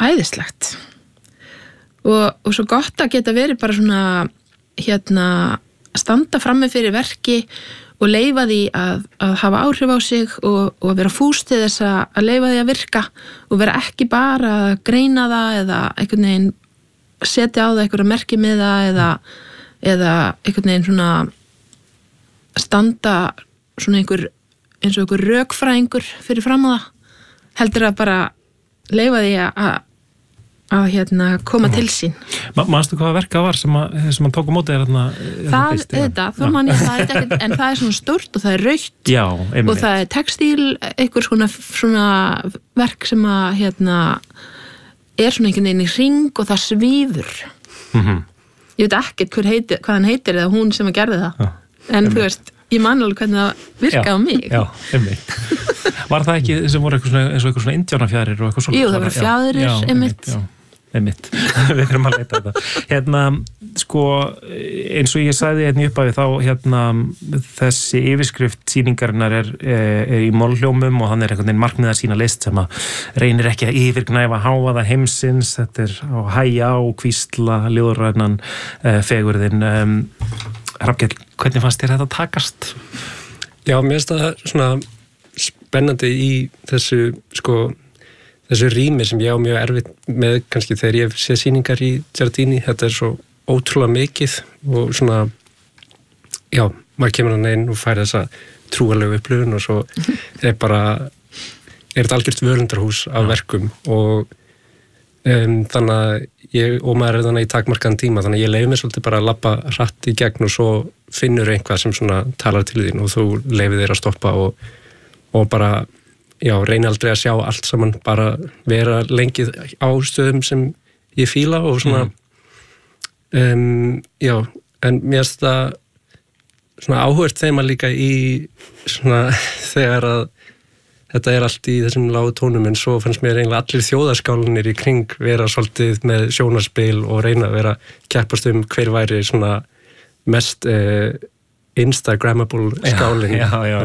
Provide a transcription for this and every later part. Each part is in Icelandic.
æðislegt og svo gott að geta verið bara svona standa frammi fyrir verki og leyfa því að hafa áhrif á sig og vera fús til þess að leyfa því að virka og vera ekki bara að greina það eða einhvern veginn setja á það einhverja merkimiða eða einhvern veginn svona standa svona eins og einhver rökfræðingur fyrir fram á það heldur að bara leyfa því að koma til sín. Manstu hvaða verka var sem að tók á móti þá man ég það ekkert, en það er svona stórt og það er rautt og það er textíl, einhver svona verk sem að er svona einhvern veginn í hring og það svífur. Ég veit ekkert hvað hann heitir eða hún sem að gerði það. En þú veist, ég man alveg hvernig það virkaði á mig. Já, einmitt. Var það ekki sem voru eins og eitthvað svona indjánafjaðrir og eitthvað svona? Jú, það voru fjaðrir, einmitt. Einmitt, við þurfum að leita þetta. Sko, eins og ég sagði í upphafi þá, þessi yfirskrift sýningarinnar er í málhljómum og hann er einhvern veginn markmið að sína list sem að reynir ekki að yfirgnæfa hávaða heimsins, þetta er á hæja og hvísla, ljóðrænan, fegurðin. Hrafnkell, hvernig fannst þér þetta takast? Já, mér finnst það svona spennandi í þessu rými sem ég á mjög erfitt með kannski þegar ég sé sýningar í Giardini. Þetta er svo ótrúlega mikið og svona, já, maður kemur hann inn og fær þessa trúarlegu upplifun og svo er þetta algjört völundarhús af verkum og þannig að maður er þannig í takmarkaðan tíma, þannig að ég leyfi mér svolítið bara að labba hratt í gegn og svo finnur einhvað sem svona talar til þín og þú leyfir þér að stoppa og bara reyni aldrei að sjá allt saman, bara vera lengi á stöðum sem ég fíla og svona en mér finnst það svona áhugavert þema líka í svona þegar að þetta er allt í þessum lágu tónum en svo fannst mér eiginlega allir þjóðarskálanir í kring vera svolítið með sjónarspil og reyna að vera keppast hver væri svona mest Instagrammable skálinn.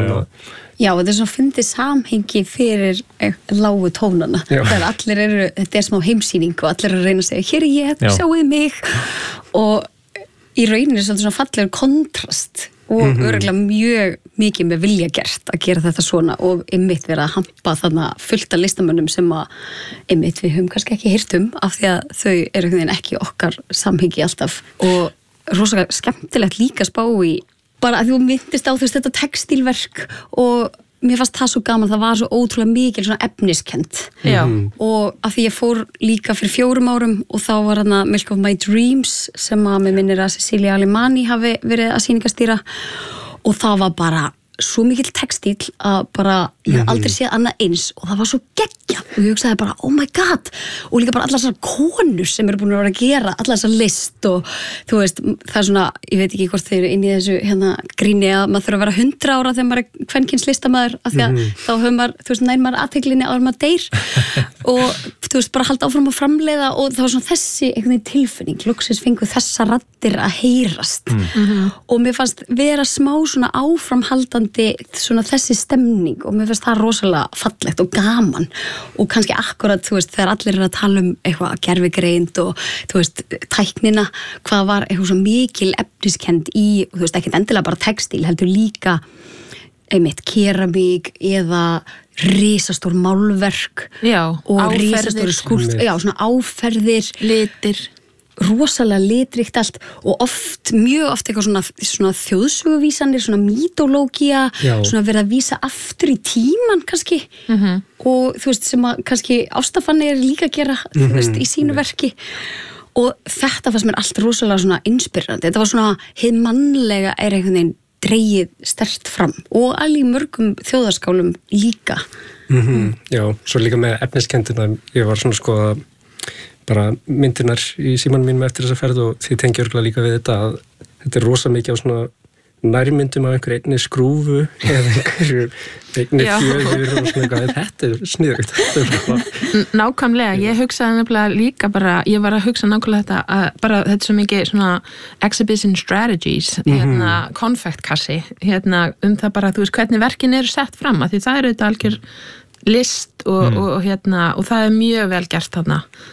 Já, þetta er svona fundið samhengi fyrir lágu tónana. Þetta er smá heimsýning og allir að reyna að segja, hér er ég, sjáuði mig og í rauninni er svona fallegur kontrast og örugglega mjög mikið með vilja gert að gera þetta svona og einmitt vera að hampa þarna fullt af listamönnum sem að einmitt við höfum kannski ekki heyrt af því að þau eru ekki okkar samhengi alltaf og rosalega skemmtilegt líka spá í bara að þú myndist á þetta textílverk og mér fannst það svo gaman, það var svo ótrúlega mikil svona efniskend og að því ég fór líka fyrir 4 árum og þá var þarna Milk of My Dreams sem að mér minnir að Cecilia Alemani hafi verið að sýningastýra og það var bara svo mikill textíl að bara ég hef aldrei séð annað eins og það var svo geggjað og ég hugsaði bara oh my god og líka bara allar þessar konur sem eru búin að vera að gera allar þessar list og þú veist það er svona, ég veit ekki hvort þeir eru inn í þessu gríni að maður þurfa að vera 100 ára þegar maður er kvenkyns listamaður af því að þá höfum maður, þú veist, nær maður athyglinni áður maður deyr og þú veist, bara halda áfram að framleiða og það var svona þessi einhvern veginn tilfinning, loksins fengu þessa raddir að heyrast og mér fannst vera smá svona áframhaldandi svona þessi stemning og mér finnst það rosalega fallegt og gaman og kannski akkurat, þú veist, þegar allir eru að tala eitthvað gervigreind og þú veist, tæknina, hvað var eitthvað svo mikil efniskend í, þú veist, ekkert endilega bara textíl, heldur líka einmitt keramík eða risastór málverk og risastór svona áferðir, litir rosalega litríkt allt og mjög oft eitthvað svona þjóðsöguvísanir, svona mítólógía svona verið að vísa aftur í tíman kannski og þú veist sem að kannski Ástafanni er líka að gera þú veist í sínu verki og þetta fannst mér allt rosalega svona inspirerandi, þetta var svona hið mannlega er einhvern veginn dregið sterkt fram og alveg í mörgum þjóðarskálum líka Já, svo líka með efniskendina ég var svona skoða bara myndirnar í símanum mínum eftir þessa ferð og því tengi örgulega líka við þetta að þetta er rosa mikið á svona nærmyndum af einhver einni skrúfu eða einhverju einni fjöður og svona eitthvað, þetta er sniðugt Nákvæmlega, ég hugsaði nefnilega líka bara, ég var að hugsa nákvæmlega þetta að bara þetta er svo mikið svona exhibition strategies, konfektkassi, það bara, þú veist, hvernig verkin eru sett fram, að því það eru þetta algjör list og það er mjög vel gert þarna